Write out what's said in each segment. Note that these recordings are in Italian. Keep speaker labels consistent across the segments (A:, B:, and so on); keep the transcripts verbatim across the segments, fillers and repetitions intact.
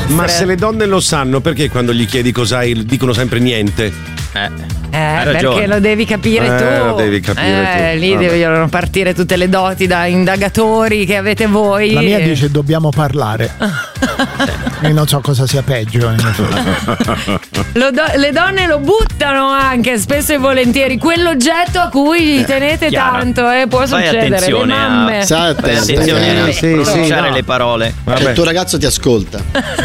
A: essere.
B: Ma se le donne lo sanno, perché quando gli chiedi cos'hai dicono sempre niente?
A: Eh. Eh, perché lo devi capire
B: eh,
A: tu.
B: Lo devi capire
A: eh,
B: tu.
A: Lì
B: Vabbè.
A: devono partire tutte le doti da indagatori che avete voi.
C: La mia dice dobbiamo parlare. Io non so cosa sia peggio.
A: Lo do- le donne lo buttano anche spesso e volentieri quell'oggetto a cui tenete
D: Chiara.
A: tanto, eh, può
D: Fai
A: succedere. Le
D: attenzione
A: mamme.
D: a,
E: Sai,
D: fai
E: attenta,
D: attenzione a
B: sì,
D: pronunciare
B: sì, no.
D: le parole.
E: Cioè, il tuo ragazzo ti ascolta.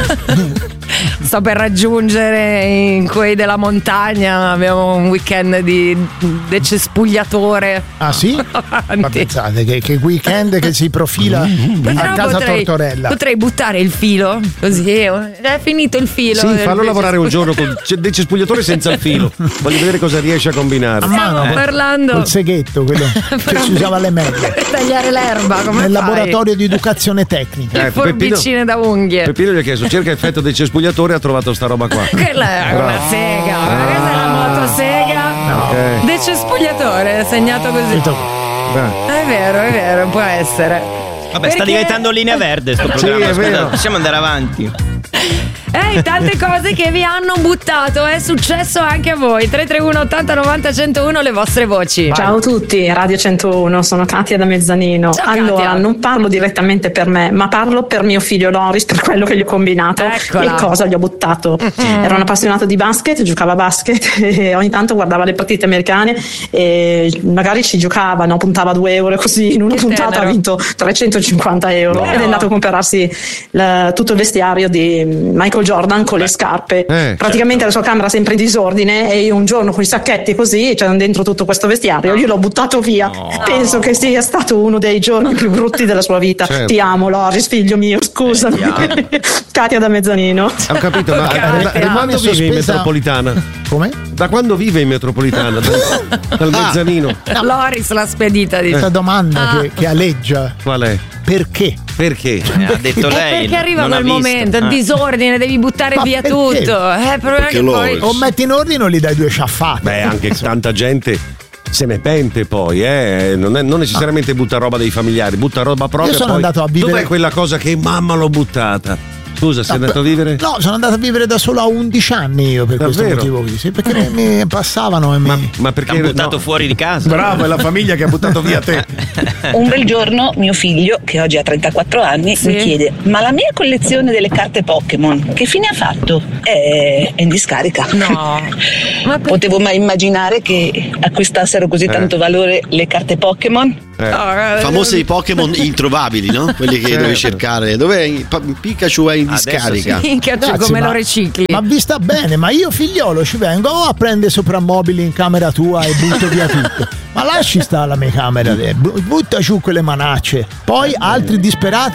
A: Sto per raggiungere in quei della montagna. Abbiamo un weekend di decespugliatore.
C: Ah sì? Ma pensate che, che weekend che si profila
A: Però
C: a casa
A: potrei,
C: Tortorella.
A: potrei buttare il filo così. È finito il filo.
B: Sì,
A: del
B: fallo lavorare un giorno con
A: decespugliatore.
B: il decespugliatore senza il filo. Voglio vedere cosa riesce a combinare.
C: A mano,
A: Stiamo parlando
C: col seghetto, quello che si usava alle medie.
A: per tagliare l'erba. Come
C: Nel
A: fai?
C: laboratorio di educazione tecnica.
B: Eh,
A: Forbicine da unghie.
B: Peppino gli ha chiesto cerca effetto decespugliatore e ha trovato sta roba qua.
A: Quella è una sega. Ma questa è la motosega.
B: Ok.
A: Decespugliatore, segnato così.
B: Beh.
A: È vero, è vero, può essere.
D: Vabbè,
A: Perché-
D: sta diventando linea verde sto
B: Sì,
D: programma.
B: è vero.
D: Scusate, possiamo andare avanti.
A: Eh, tante cose che vi hanno buttato, è successo anche a voi. tre tre uno ottanta novanta centouno le vostre voci.
F: Ciao a tutti, Radio centouno, sono Katia da Mezzanino.
A: Ciao,
F: allora,
A: Katia.
F: non parlo direttamente per me, ma parlo per mio figlio Loris, per quello che gli ho combinato
A: Eccola.
F: e cosa gli ho buttato. Era un appassionato di basket, giocava a basket e ogni tanto guardava le partite americane e magari ci giocava, no? Puntava due euro così, in una
A: Che
F: puntata
A: tenero.
F: ha vinto trecentocinquanta euro
A: No.
F: ed è andato a comprarsi la- tutto il vestiario di Michael Jordan con le scarpe.
B: Eh,
F: Praticamente la sua camera sempre in disordine e io un giorno con i sacchetti così, c'era dentro tutto questo vestiario, io l'ho buttato via. Penso che sia stato uno dei giorni più brutti della sua vita.
B: Certo.
F: Ti amo, Loris, figlio mio, scusami. Katia da Mezzanino.
B: Ho capito, ma
A: Katia.
B: da, da quando
C: Sospesa-
B: vive in metropolitana?
C: Come?
B: Da quando vive in metropolitana? Dal, dal mezzanino?
A: Loris l'ha spedita di
C: Questa domanda
A: Ah.
C: che, che aleggia.
B: Qual è?
C: Perché?
B: Perché?
D: Eh, ha detto
A: Eh,
D: lei.
A: perché arriva
D: non ha
A: quel
D: visto.
A: momento, il
D: Ah.
A: disordine, devi buttare
C: Ma
A: via
C: perché?
A: tutto. Eh, il problema è che poi
E: Loris.
C: O metti in ordine o gli dai due sciaffate.
B: Beh, anche tanta gente se ne pente poi, eh. Non, è, non necessariamente butta roba dei familiari, butta roba propria.
C: Io sono
B: poi,
C: andato a vivere-
B: Dov'è quella cosa che mamma l'ho buttata? Scusa, sei
C: No,
B: andato a
C: beh,
B: vivere?
C: No, sono andato a vivere da solo a undici anni io per questo
B: Davvero?
C: motivo qui. Sì, perché mi, mi passavano e mi.
B: Ma, ma perché
D: T'hanno buttato
B: no.
D: fuori di casa.
B: Bravo, è la famiglia che ha buttato via te.
G: Un bel giorno mio figlio, che oggi ha trentaquattro anni,
A: Sì.
G: mi chiede: ma la mia collezione delle carte Pokémon che fine ha fatto? È, è in discarica.
A: No. Ma per-
G: Potevo mai immaginare che acquistassero così tanto valore le carte Pokémon?
B: Eh.
A: no,
E: Famosi i Pokémon introvabili, no? Quelli che
B: Certo.
E: devi cercare. Dov'è? Pa- Pikachu è in
D: Adesso
E: discarica.
D: sì.
A: minchia, tu
C: Ragazzi,
A: come
C: ma-
A: lo ricicli?
C: Ma vi sta bene, ma io figliolo ci vengo o a prendere soprammobili in camera tua e butto via tutto. Ma lasci stare la mia camera, eh, bu- butta giù quelle manacce. Poi altri disperati